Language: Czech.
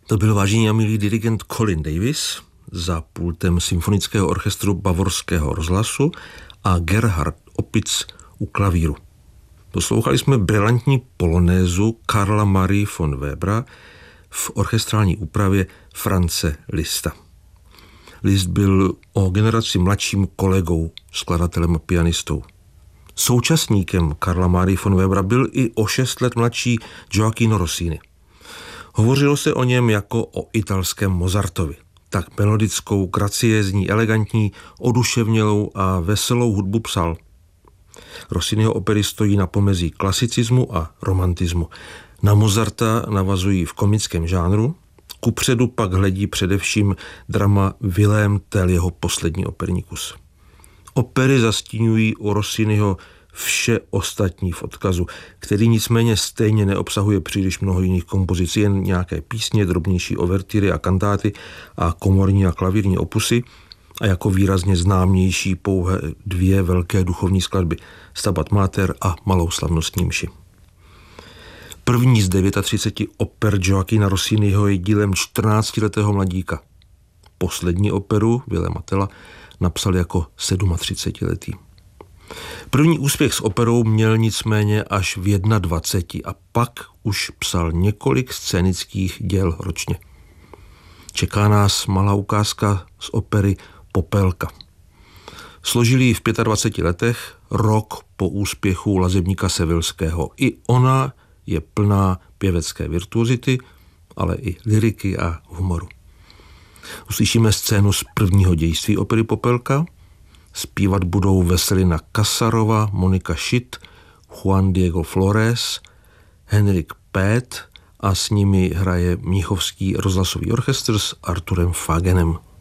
To byl, vážení a milí, dirigent Colin Davis za pultem symfonického orchestru Bavorského rozhlasu a Gerhard Opitz u klavíru. Poslouchali jsme brilantní polonézu Karla Marie von Webera v orchestrální úpravě Franze Liszta. Liszt byl o generaci mladším kolegou, skladatelem a pianistou. Současníkem Karla Marie von Webera byl i o 6 let mladší Gioachino Rossini. Hovořilo se o něm jako o italském Mozartovi. Tak melodickou, graciézní, elegantní, oduševnělou a veselou hudbu psal. Rossiniho opery stojí na pomezí klasicismu a romantismu. Na Mozarta navazují v komickém žánru, kupředu pak hledí především drama Wilhelm Tell, jeho poslední operní kus. Opery zastíňují u Rossiniho vše ostatní v odkazu, který nicméně stejně neobsahuje příliš mnoho jiných kompozicí, jen nějaké písně, drobnější overtyry a kantáty a komorní a klavírní opusy a jako výrazně známější pouhé 2 velké duchovní skladby Stabat Mater a Malou slavnostní mši. První z 39 oper Gioachina Rossiniho je dílem 14letého mladíka. Poslední operu Wilhelma Tella napsal jako 37letý. První úspěch s operou měl nicméně až v 21 a pak už psal několik scénických děl ročně. Čeká nás malá ukázka z opery Popelka. Složil ji v 25 letech, rok po úspěchu Lazebníka Sevilského. I ona je plná pěvecké virtuozity, ale i lyriky a humoru. Uslyšíme scénu z prvního dějství opery Popelka. Zpívat budou Veselina Kasarova, Monika Schitt, Juan Diego Flores, Henrik Pét a s nimi hraje Mnichovský rozhlasový orchestr s Arturem Fagenem.